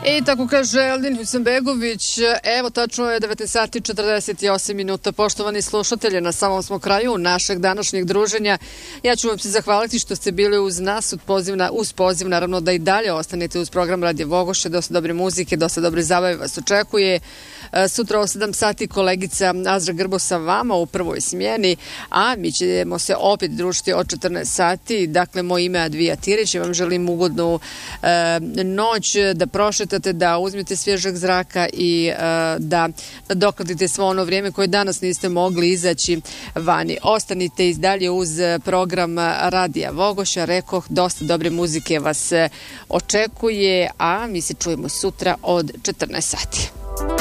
I tako kaže Eldin Husenbegović. Evo, tačno je 19 sati 48 minuta. Poštovani slušatelji, na samom smo kraju našeg današnjeg druženja. Ja ću vam se zahvaliti što ste bili uz nas, uz poziv naravno da i dalje ostanete uz program Radio Vogoše. Dosta dobre muzike, dosta dobre zabave vas očekuje. Sutra o 7 sati kolegica Azra Grbo sa vama u prvoj smjeni, a mi ćemo se opet družiti od 14 sati. Dakle, moje ime je Advija Tirić i vam želim ugodnu noć, da prošetate, da uzmete svježeg zraka i da nadoknadite svo ono vrijeme koje danas niste mogli izaći vani. Ostanite i dalje uz program Radija Vogoša. Rekoh, dosta dobre muzike vas očekuje, a mi se čujemo sutra od 14 sati.